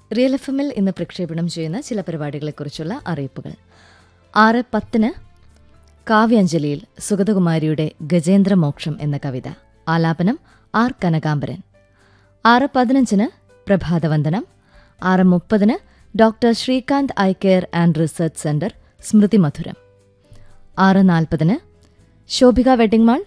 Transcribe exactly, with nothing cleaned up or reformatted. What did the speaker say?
Real F എമ്മിൽ ഇന്ന് പ്രക്ഷേപണം ചെയ്യുന്ന ചില പരിപാടികളെക്കുറിച്ചുള്ള അറിയിപ്പുകൾ. ആറ് പത്തിന് കാവ്യാഞ്ജലിയിൽ സുഗതകുമാരിയുടെ ഗജേന്ദ്രമോക്ഷം എന്ന കവിത, ആലാപനം ആർ കനകാംബരൻ. ആറ് പതിനഞ്ചിന് പ്രഭാതവന്ദനം. ആറ് മുപ്പതിന് doctor Srikanth eye care and research centre സ്മൃതി മധുരം. ആറ് നാൽപ്പതിന് ശോഭിക വെഡിംഗ് മാൾ